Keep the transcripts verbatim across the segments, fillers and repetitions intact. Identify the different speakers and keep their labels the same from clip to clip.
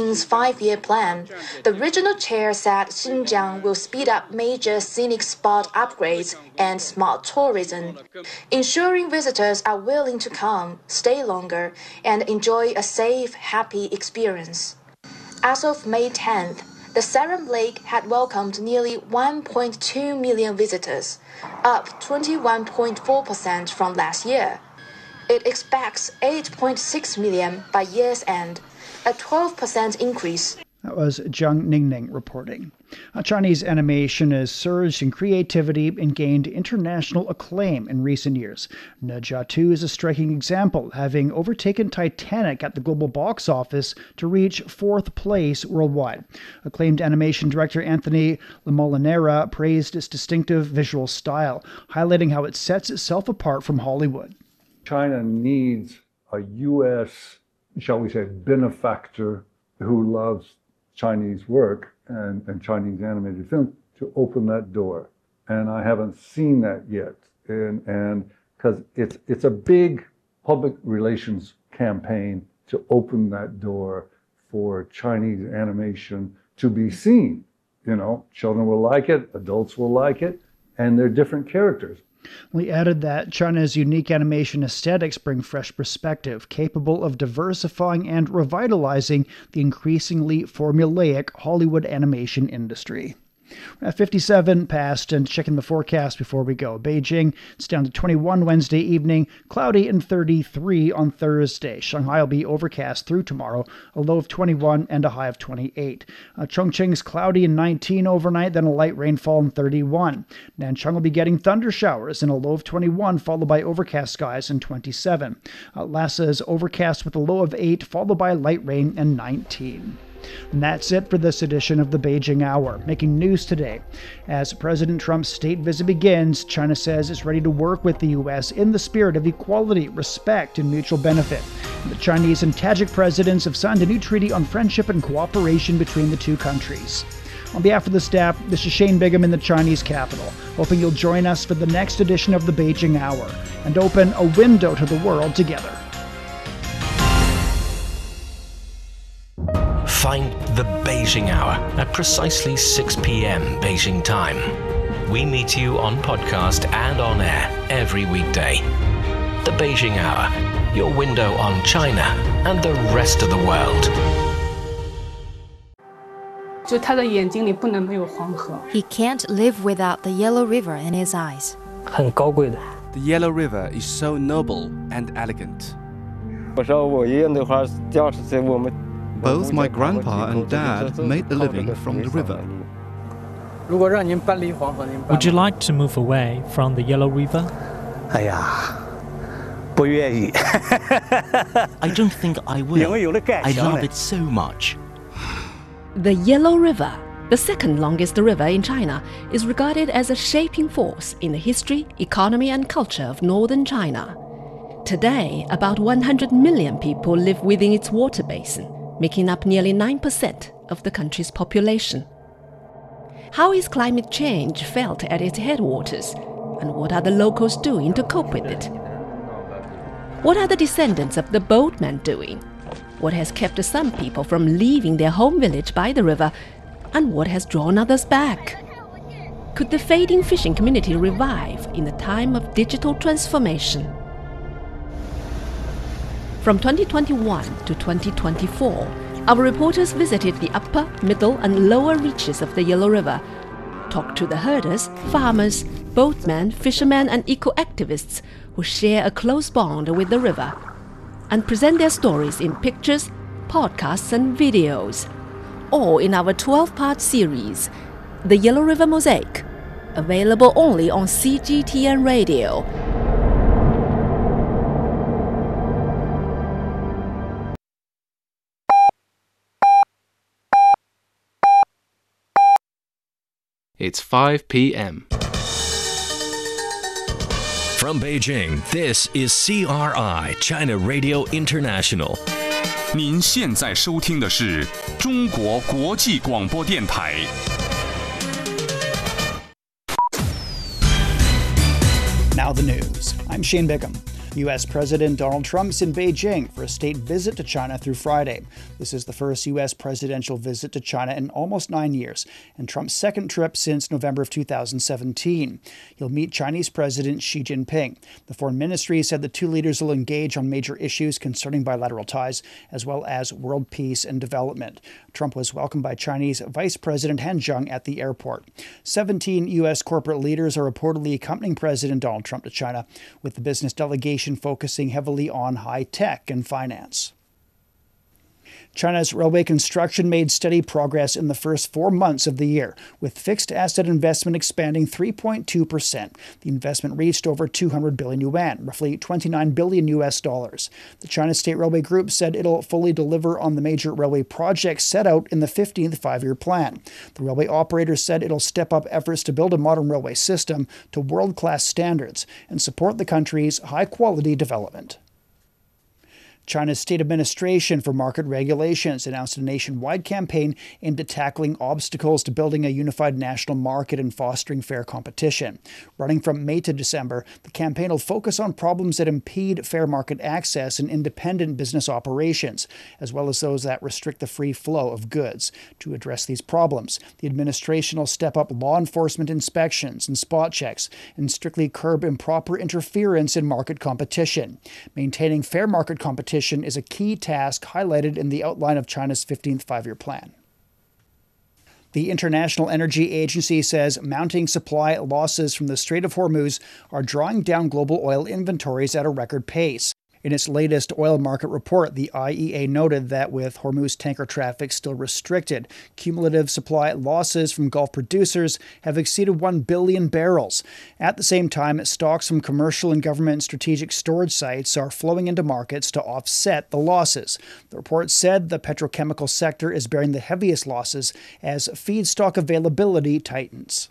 Speaker 1: Beijing's five-year plan. The regional chair said Xinjiang will speed up major scenic spot upgrades and smart tourism, ensuring visitors are willing to come, stay longer, and enjoy a safe, happy experience. As of May tenth, the Saram Lake had welcomed nearly one point two million visitors, up twenty-one point four percent from last year. It expects eight point six million by year's end, a twelve percent increase.
Speaker 2: That was Zhang Ningning reporting. Uh, Chinese animation has surged in creativity and gained international acclaim in recent years. Ne Zha two is a striking example, having overtaken Titanic at the global box office to reach fourth place worldwide. Acclaimed animation director Anthony Lamolinera praised its distinctive visual style, highlighting how it sets itself apart from Hollywood.
Speaker 3: China needs a U S, shall we say, benefactor who loves Chinese work and, and Chinese animated film to open that door. And I haven't seen that yet. And and because it's it's a big public relations campaign to open that door for Chinese animation to be seen. You know, children will like it, adults will like it, and they're different characters.
Speaker 2: We added that China's unique animation aesthetics bring fresh perspective, capable of diversifying and revitalizing the increasingly formulaic Hollywood animation industry. We're at fifty-seven past and checking the forecast before we go. Beijing, it's down to twenty-one Wednesday evening, cloudy and thirty-three on Thursday. Shanghai will be overcast through tomorrow, a low of twenty-one and a high of twenty-eight. Uh, Chongqing's cloudy and nineteen overnight, then a light rainfall and thirty-one. Nanchang will be getting thunder showers and a low of twenty-one, followed by overcast skies and twenty-seven. Uh, Lhasa is overcast with a low of eight, followed by light rain and nineteen. And that's it for this edition of the Beijing Hour. Making news today. As President Trump's state visit begins, China says it's ready to work with the U S in the spirit of equality, respect, and mutual benefit. And the Chinese and Tajik presidents have signed a new treaty on friendship and cooperation between the two countries. On behalf of the staff, this is Shane Bigham in the Chinese capital, hoping you'll join us for the next edition of the Beijing Hour and open a window to the world together.
Speaker 4: Find the Beijing Hour at precisely six p.m. Beijing time. We meet you on podcast and on air every weekday. The Beijing Hour, your window on China and the rest of the world.
Speaker 5: He can't live without the Yellow River in his eyes.
Speaker 6: The Yellow River is so noble and elegant.
Speaker 7: Both my grandpa and dad made a living from the river.
Speaker 8: Would you like to move away from the Yellow River?
Speaker 9: I
Speaker 10: don't think I will. I love it so much.
Speaker 11: The Yellow River, the second longest river in China, is regarded as a shaping force in the history, economy, and culture of northern China. Today, about one hundred million people live within its water basin, making up nearly nine percent of the country's population. How is climate change felt at its headwaters, and what are the locals doing to cope with it? What are the descendants of the boatmen doing? What has kept some people from leaving their home village by the river, and what has drawn others back? Could the fading fishing community revive in a time of digital transformation? From twenty twenty-one to twenty twenty-four, our reporters visited the upper, middle, and lower reaches of the Yellow River, talked to the herders, farmers, boatmen, fishermen, and eco-activists who share a close bond with the river, and present their stories in pictures, podcasts, and videos, all in our twelve-part series, The Yellow River Mosaic, available only on C G T N Radio.
Speaker 6: It's five p.m.
Speaker 4: From Beijing, this is C R I, China Radio International.
Speaker 12: 您现在收听的是中国国际广播电台。
Speaker 2: Now the news. I'm Shane Bigham. U S President Donald Trump's in Beijing for a state visit to China through Friday. This is the first U S presidential visit to China in almost nine years, and Trump's second trip since November of two thousand seventeen. He'll meet Chinese President Xi Jinping. The Foreign Ministry said the two leaders will engage on major issues concerning bilateral ties, as well as world peace and development. Trump was welcomed by Chinese Vice President Han Zheng at the airport. seventeen U S corporate leaders are reportedly accompanying President Donald Trump to China, with the business delegation focusing heavily on high tech and finance. China's railway construction made steady progress in the first four months of the year, with fixed asset investment expanding three point two percent. The investment reached over two hundred billion yuan, roughly twenty-nine billion U S dollars. The China State Railway Group said it'll fully deliver on the major railway projects set out in the fifteenth five-year plan. The railway operator said it'll step up efforts to build a modern railway system to world-class standards and support the country's high-quality development. China's State Administration for Market Regulations announced a nationwide campaign aimed at tackling obstacles to building a unified national market and fostering fair competition. Running from May to December, the campaign will focus on problems that impede fair market access and independent business operations, as well as those that restrict the free flow of goods. To address these problems, the administration will step up law enforcement inspections and spot checks and strictly curb improper interference in market competition. Maintaining fair market competition is a key task highlighted in the outline of China's fifteenth five-year plan. The International Energy Agency says mounting supply losses from the Strait of Hormuz are drawing down global oil inventories at a record pace. In its latest oil market report, the I E A noted that with Hormuz tanker traffic still restricted, cumulative supply losses from Gulf producers have exceeded one billion barrels. At the same time, stocks from commercial and government strategic storage sites are flowing into markets to offset the losses. The report said the petrochemical sector is bearing the heaviest losses as feedstock availability tightens.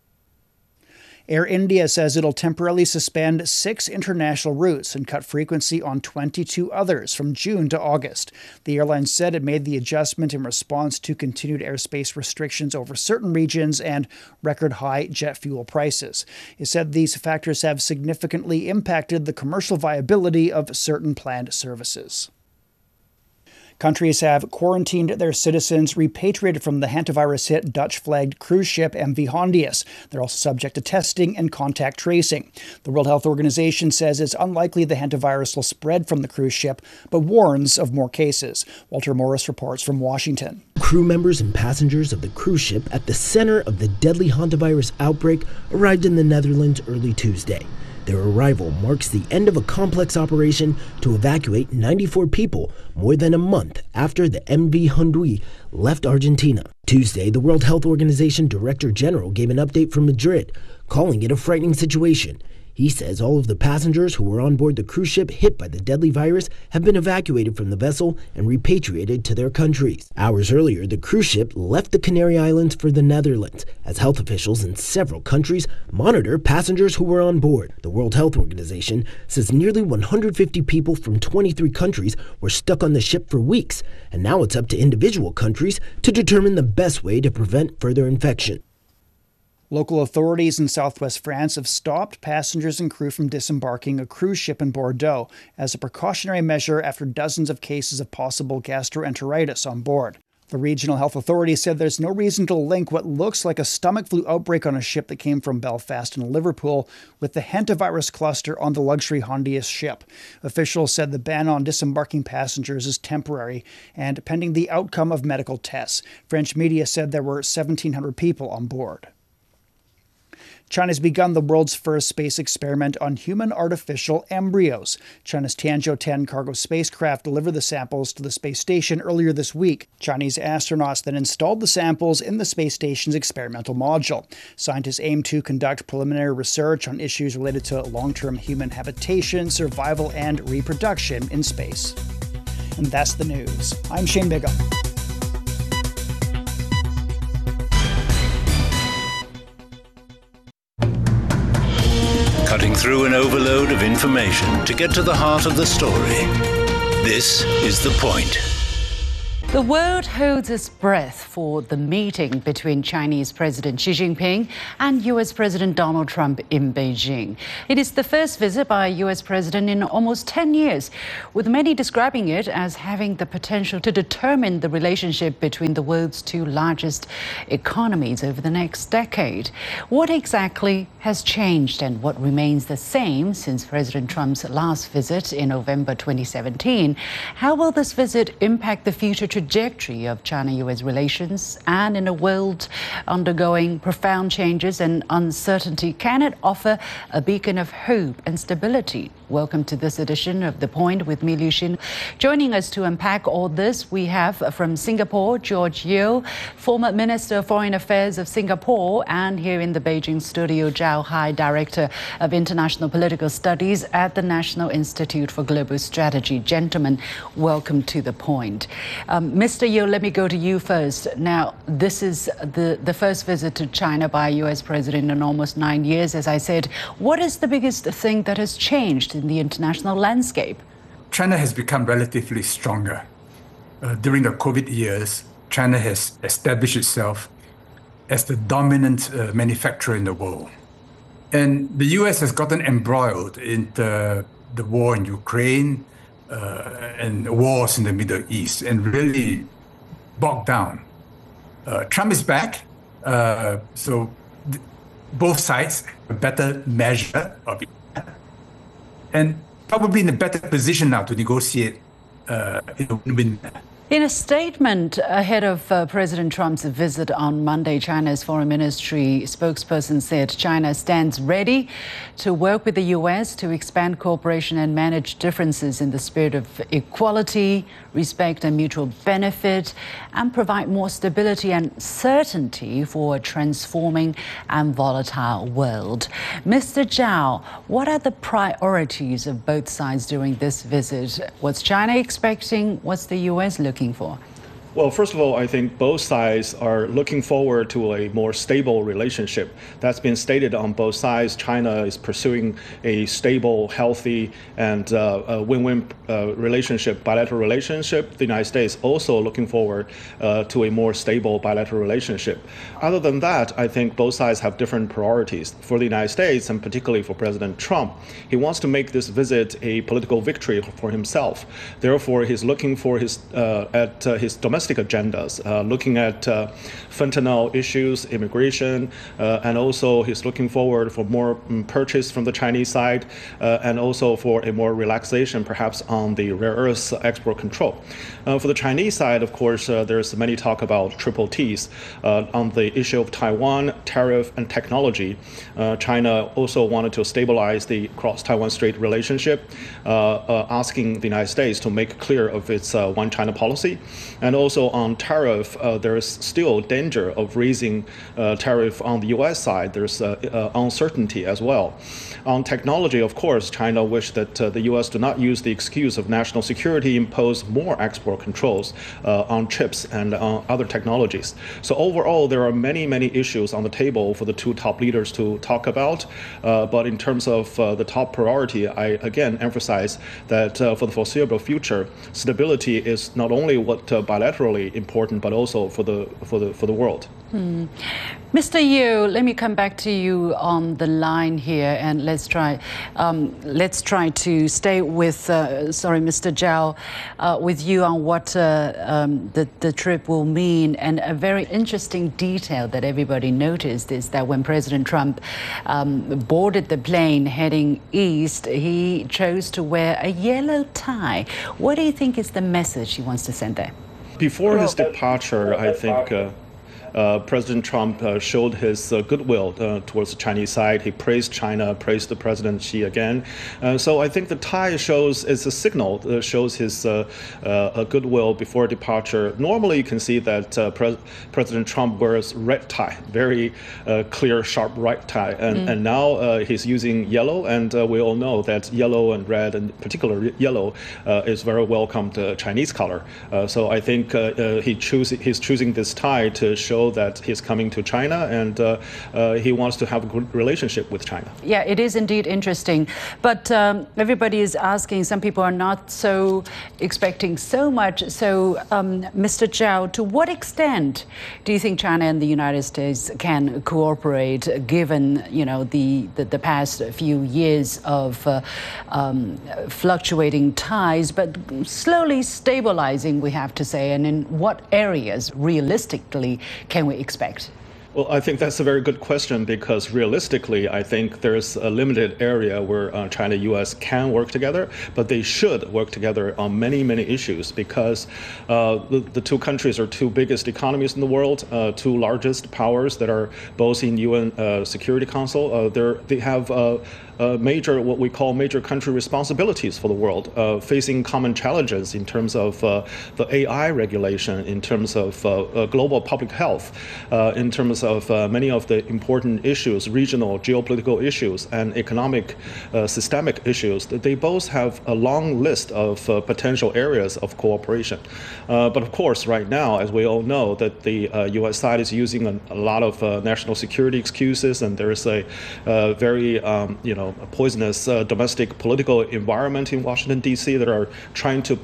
Speaker 2: Air India says it'll temporarily suspend six international routes and cut frequency on twenty-two others from June to August. The airline said it made the adjustment in response to continued airspace restrictions over certain regions and record-high jet fuel prices. It said these factors have significantly impacted the commercial viability of certain planned services. Countries have quarantined their citizens repatriated from the hantavirus-hit Dutch-flagged cruise ship M V Hondius. They're also subject to testing and contact tracing. The World Health Organization says it's unlikely the hantavirus will spread from the cruise ship, but warns of more cases. Walter Morris reports from Washington.
Speaker 9: Crew members and passengers of the cruise ship at the center of the deadly hantavirus outbreak arrived in the Netherlands early Tuesday. Their arrival marks the end of a complex operation to evacuate ninety-four people more than a month after the M V Hondius left Argentina. Tuesday, the World Health Organization Director General gave an update from Madrid, calling it a frightening situation. He says all of the passengers who were on board the cruise ship hit by the deadly virus have been evacuated from the vessel and repatriated to their countries. Hours earlier, the cruise ship left the Canary Islands for the Netherlands as health officials in several countries monitor passengers who were on board. The World Health Organization says nearly one hundred fifty people from twenty-three countries were stuck on the ship for weeks, and now it's up to individual countries to determine the best way to prevent further infection.
Speaker 2: Local authorities in southwest France have stopped passengers and crew from disembarking a cruise ship in Bordeaux as a precautionary measure after dozens of cases of possible gastroenteritis on board. The regional health authority said there's no reason to link what looks like a stomach flu outbreak on a ship that came from Belfast and Liverpool with the hantavirus cluster on the luxury Hondius ship. Officials said the ban on disembarking passengers is temporary and pending the outcome of medical tests. French media said there were seventeen hundred people on board. China's begun the world's first space experiment on human artificial embryos. China's Tianzhou ten cargo spacecraft delivered the samples to the space station earlier this week. Chinese astronauts then installed the samples in the space station's experimental module. Scientists aim to conduct preliminary research on issues related to long-term human habitation, survival, and reproduction in space. And that's the news. I'm Shane Bigham.
Speaker 13: Cutting through an overload of information to get to the heart of the story. This is The Point. The world holds its breath for the meeting between Chinese President Xi Jinping and U S President Donald Trump in Beijing. It is the first visit by a U S president in almost ten years, with many describing it as having the potential to determine the relationship between the world's two largest economies over the next decade. What exactly has changed and what remains the same since President Trump's last visit in November twenty seventeen? How will this visit impact the future trajectory of China-U S relations? And in a world undergoing profound changes and uncertainty, can it offer a beacon of hope and stability? Welcome to this edition of The Point with me, Liu Xin. Joining us to unpack all this, we have from Singapore, George Yeo, former Minister of Foreign Affairs of Singapore, and here in the Beijing studio, Zhao Hai, Director of International Political Studies at the National Institute for Global Strategy. Gentlemen, welcome to The Point. Um, Mister Yeo, let me go to you first. Now, this is the, the first visit to China by a U S president in almost nine years, as I said. What is the biggest thing that has changed in the international landscape?
Speaker 14: China has become relatively stronger. Uh, during the COVID years, China has established itself as the dominant uh, manufacturer in the world. And the U S has gotten embroiled in the, the war in Ukraine, Uh, and wars in the Middle East, and really bogged down. Uh, Trump is back, uh, so th- both sides have a better measure of it, and probably in a better position now to negotiate uh, in a win-win.
Speaker 13: In a statement ahead of uh, President Trump's visit on Monday, China's foreign ministry spokesperson said China stands ready to work with the U S to expand cooperation and manage differences in the spirit of equality, respect and mutual benefit, and provide more stability and certainty for a transforming and volatile world. Mister Zhao, what are the priorities of both sides during this visit? What's China expecting? What's the U S looking for?
Speaker 15: Well, first of all, I think both sides are looking forward to a more stable relationship. That's been stated on both sides. China is pursuing a stable, healthy, and uh, a win-win uh, relationship, bilateral relationship. The United States also looking forward uh, to a more stable bilateral relationship. Other than that, I think both sides have different priorities. For the United States, and particularly for President Trump, he wants to make this visit a political victory for himself. Therefore, he's looking for his uh, at uh, his domestic agendas, uh, looking at uh, fentanyl issues, immigration, uh, and also he's looking forward for more um, purchase from the Chinese side, uh, and also for a more relaxation perhaps on the rare earths export control. Uh, for the Chinese side, of course, uh, there's many talk about triple T's uh, on the issue of Taiwan, tariff, and technology. Uh, China also wanted to stabilize the cross-Taiwan Strait relationship, uh, uh, asking the United States to make clear of its uh, one China policy. And also on tariff, uh, there is still danger of raising uh, tariff on the U S side. There's uh, uh, uncertainty as well. On technology, of course, China wished that uh, the U S do not use the excuse of national security, impose more export controls uh, on chips and on other technologies. So overall, there are many, many issues on the table for the two top leaders to talk about. Uh, but in terms of uh, the top priority, I again emphasize that uh, for the foreseeable future, stability is not only what uh, bilaterally important, but also for the for the for the world.
Speaker 13: Hmm. Mister Yeo, let me come back to you on the line here, and let's try um, let's try to stay with uh, sorry, Mister Zhao, uh, with you on what uh, um, the the trip will mean. And a very interesting detail that everybody noticed is that when President Trump um, boarded the plane heading east, he chose to wear a yellow tie. What do you think is the message he wants to send there?
Speaker 15: Before his departure, I think uh, uh, President Trump uh, showed his uh, goodwill uh, towards the Chinese side. He praised China, praised the President Xi again. Uh, so I think the tie shows is a signal, uh, shows his uh, uh, goodwill before departure. Normally, you can see that uh, Pre- President Trump wears red tie, very uh, clear, sharp right tie, and, mm. and now uh, he's using yellow, and uh, we all know that yellow and red, and particularly yellow, uh, is very welcome to Chinese color. Uh, so I think uh, uh, he choose, he's choosing this tie to show know that he's coming to China, and uh, uh, he wants to have a good relationship with China.
Speaker 13: Yeah, it is indeed interesting. But um, everybody is asking, some people are not so expecting so much. So, um, Mister Zhao, to what extent do you think China and the United States can cooperate, given, you know, the, the, the past few years of uh, um, fluctuating ties, but slowly stabilizing, we have to say, and in what areas realistically can we expect?
Speaker 15: Well, I think that's a very good question, because realistically, I think there's a limited area where uh, China and U S can work together, but they should work together on many, many issues, because uh, the, the two countries are two biggest economies in the world, uh, two largest powers that are both in U N uh, Security Council. Uh, they're, they have uh, Uh, major, what we call major country responsibilities for the world, uh, facing common challenges in terms of uh, the A I regulation, in terms of uh, uh, global public health, uh, in terms of uh, many of the important issues, regional geopolitical issues, and economic uh, systemic issues. They both have a long list of uh, potential areas of cooperation. Uh, but of course, right now, as we all know, that the uh, U S side is using a, a lot of uh, national security excuses, and there is a uh, very, um, you know, a poisonous uh, domestic political environment in Washington, D C that are trying to